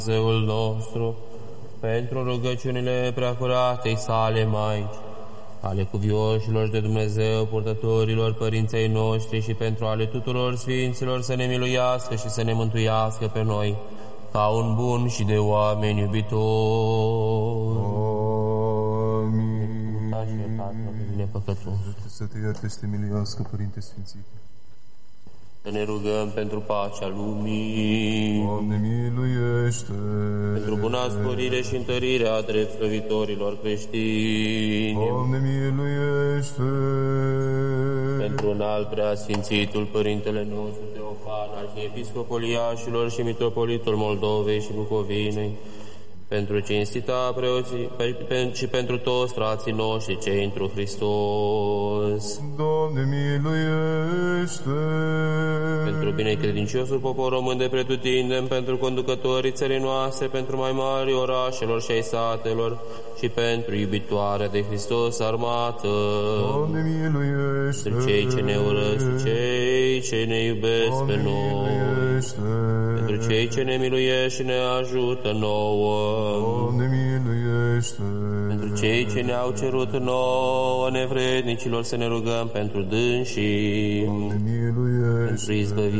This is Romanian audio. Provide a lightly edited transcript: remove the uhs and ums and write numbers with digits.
Dumnezeul nostru, pentru rugăciunile preacuratei sale Maici, ale cuvioșilor de Dumnezeu, purtătorilor părinței noștri și pentru ale tuturor sfinților să ne miluiască și să ne mântuiască pe noi, ca un bun și de oameni iubitor. Amin. Așa e, Tatăl, pe mine păcătos. Să te ierte, să te miliască, Părinte Sfințit. Să ne rugăm pentru pacea lumii, Doamne, miluiește! pentru buna sporire și întărirea drept slăvitorilor creștini, Doamne, miluiește! pentru un alt preasfințitul Părintele nostru Teofan, arhiepiscopul Iașilor și mitropolitul Moldovei și Bucovinei, pentru cinstita preoții și pentru toți frații noștri cei întru Hristos, Doamne, miluiește! pentru binecredinciosul popor român de pretutindem, pentru conducătorii țării noastre, pentru mai mari orașelor și ai satelor și pentru iubitoarea de Hristos armată, Doamne, miluiește! pentru cei ce ne urăsc și cei ce ne iubesc pe noi, pentru cei ce ne miluiește și ne ajută nouă, Doamne, miluiește! pentru cei ce ne-au cerut nouă nevrednicilor să ne rugăm pentru dânsii, Doamne, miluiește! pentru izbăvirea